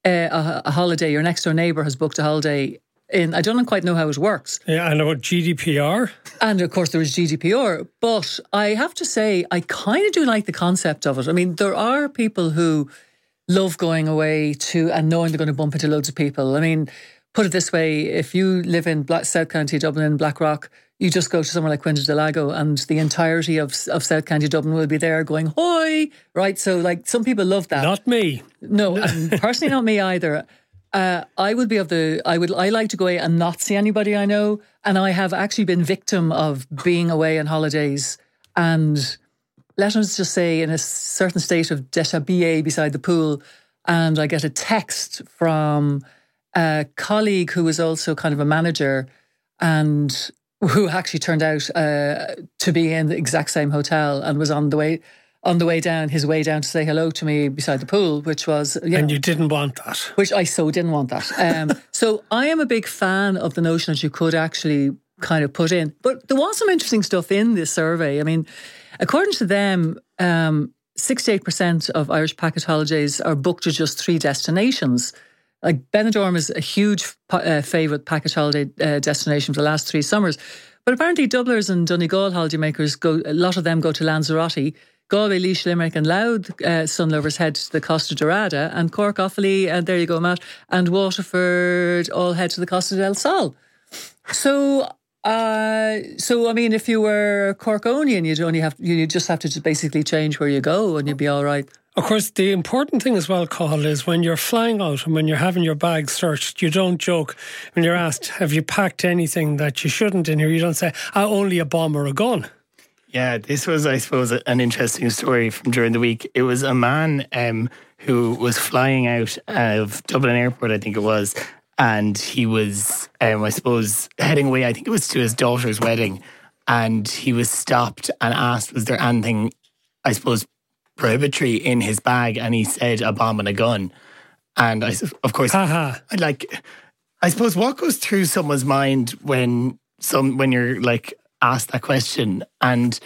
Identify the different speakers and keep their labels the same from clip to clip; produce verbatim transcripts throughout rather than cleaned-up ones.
Speaker 1: a, a holiday, your next door neighbour has booked a holiday in, I don't quite know how it works.
Speaker 2: Yeah, I know G D P R.
Speaker 1: And of course there is G D P R. But I have to say, I kind of do like the concept of it. I mean, there are people who love going away to and knowing they're going to bump into loads of people. I mean, put it this way, if you live in Black, South County Dublin, Blackrock, you just go to somewhere like Quinta del Lago and the entirety of, of South County Dublin will be there going, hoi, right? So like some people love that.
Speaker 2: Not me.
Speaker 1: No, and personally not me either. Uh, I would be of the, I would, I like to go away and not see anybody I know. And I have actually been victim of being away on holidays and let us just say in a certain state of déshabillé beside the pool. And I get a text from a colleague who was also kind of a manager and who actually turned out uh, to be in the exact same hotel and was on the way on the way down, his way down to say hello to me beside the pool, which was... You
Speaker 2: and
Speaker 1: know,
Speaker 2: you didn't want that.
Speaker 1: Which I so didn't want that. Um, so I am a big fan of the notion that you could actually kind of put in. But there was some interesting stuff in this survey. I mean, according to them, um, sixty-eight percent of Irish package holidays are booked to just three destinations. Like Benidorm is a huge uh, favourite package holiday uh, destination for the last three summers. But apparently Dubblers and Donegal holidaymakers, go, a lot of them go to Lanzarote. Galway, Laois, Limerick and Louth uh, sunlovers head to the Costa Dorada, and Cork, Offaly, and there you go, Matt, and Waterford all head to the Costa del Sol. So, uh, so I mean, if you were Corkonian, you'd only have you just have to just basically change where you go, and you'd be all right.
Speaker 2: Of course, the important thing as well, Cathal, is when you're flying out and when you're having your bag searched, you don't joke. When you're asked, have you packed anything that you shouldn't in here, you don't say, ah, only a bomb or a gun.
Speaker 3: Yeah, this was, I suppose, an interesting story from during the week. It was a man um, who was flying out of Dublin Airport, I think it was, and he was, um, I suppose, heading away, I think it was to his daughter's wedding, and he was stopped and asked, was there anything, I suppose, prohibitory in his bag? And he said, a bomb and a gun. And I, of course,
Speaker 2: Haha.
Speaker 3: like, I suppose, what goes through someone's mind when some when you're like, asked that question? And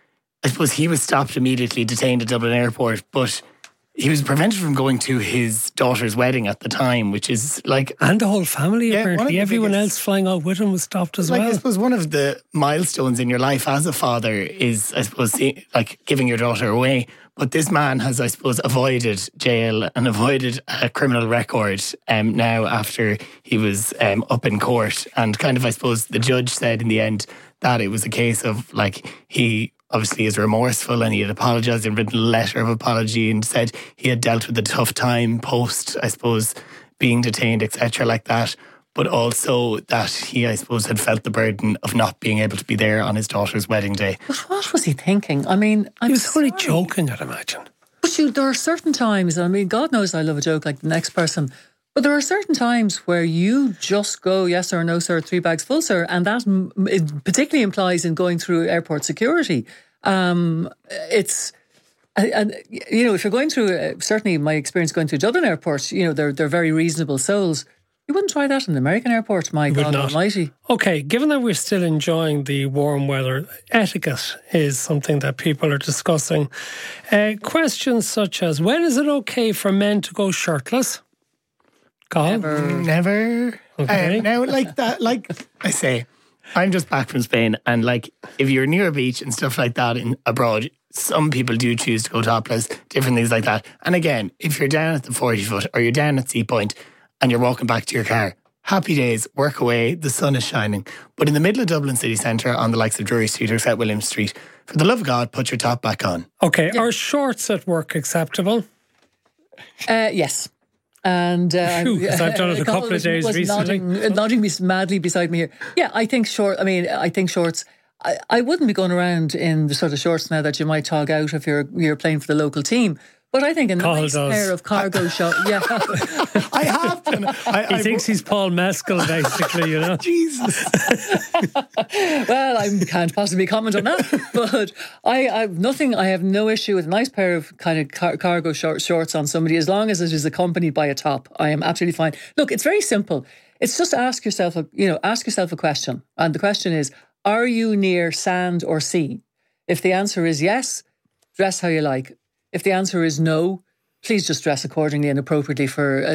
Speaker 3: I suppose he was stopped immediately, detained at Dublin Airport, but he was prevented from going to his daughter's wedding at the time, which is like...
Speaker 2: And the whole family,
Speaker 3: yeah,
Speaker 2: apparently. Everyone
Speaker 3: biggest,
Speaker 2: else flying out with him was stopped as
Speaker 3: like,
Speaker 2: well.
Speaker 3: I suppose one of the milestones in your life as a father is, I suppose, like giving your daughter away. But this man has, I suppose, avoided jail and avoided a criminal record um, now after he was um, up in court. And kind of, I suppose, the judge said in the end that it was a case of, like, he obviously is remorseful and he had apologised and written a letter of apology and said he had dealt with a tough time post, I suppose, being detained, et cetera, like that. But also that he, I suppose, had felt the burden of not being able to be there on his daughter's wedding day.
Speaker 1: But what was he thinking? I mean, I'm
Speaker 2: He was
Speaker 1: sorry.
Speaker 2: only joking, I'd imagine.
Speaker 1: But you, there are certain times, I mean, God knows I love a joke like the next person, but there are certain times where you just go, yes sir, no sir, three bags full sir, and that m- it particularly implies in going through airport security. Um, it's... And, you know, if you're going through, uh, certainly my experience going through Dublin Airport, you know, they're they're very reasonable souls. You wouldn't try that in the American airport, my God almighty.
Speaker 2: Okay, given that we're still enjoying the warm weather, etiquette is something that people are discussing. Uh, questions such as, when is it okay for men to go shirtless? Colin?
Speaker 1: Never.
Speaker 3: Never.
Speaker 2: Okay.
Speaker 3: Um, now, like that, like I say, I'm just back from Spain, and like if you're near a beach and stuff like that in abroad, some people do choose to go topless, different things like that. And again, if you're down at the forty foot or you're down at Sea Point and you're walking back to your car, happy days, work away, the sun is shining. But in the middle of Dublin city centre, on the likes of Drury Street or South William Street, for the love of God, put your top back on.
Speaker 2: Okay, yeah. Are shorts at work acceptable?
Speaker 1: Uh, yes. And uh,
Speaker 2: Phew, I've done it a couple of days
Speaker 1: was
Speaker 2: recently.
Speaker 1: Nodding, nodding me madly beside me here. Yeah, I think short. I mean, I think shorts. I, I wouldn't be going around in the sort of shorts now that you might tog out if you're you're playing for the local team. But I think a
Speaker 2: Carl
Speaker 1: nice
Speaker 2: does.
Speaker 1: pair of cargo shorts. Yeah,
Speaker 3: I have done. I,
Speaker 2: He
Speaker 3: I,
Speaker 2: thinks he's Paul Mescal, basically, you know.
Speaker 3: Jesus.
Speaker 1: well, I can't possibly comment on that. But I, I've nothing. I have no issue with a nice pair of kind of car- cargo short, shorts on somebody, as long as it is accompanied by a top. I am absolutely fine. Look, it's very simple. It's just ask yourself, a, you know, ask yourself a question, and the question is: are you near sand or sea? If the answer is yes, dress how you like. If the answer is no, please just dress accordingly and appropriately for